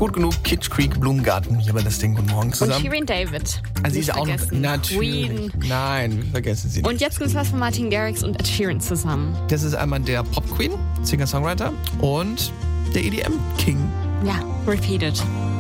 Gut genug, Kitsch Creek, Blumengarten, hier bei das Ding. Guten Morgen Und zusammen. Shirin David. Also sie ist Nicht auch noch, vergessen. natürlich. Queen. Nein, wir vergessen sie nicht. Und jetzt gibt's was von Martin Garrix und Ed Sheeran zusammen. Das ist einmal der Pop Queen, Singer-Songwriter und der EDM King. Ja, Repeated.